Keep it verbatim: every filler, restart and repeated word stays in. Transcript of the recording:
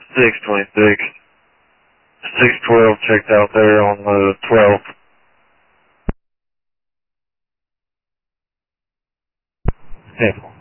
six twenty-six. six twelve checked out there on the twelfth. ten.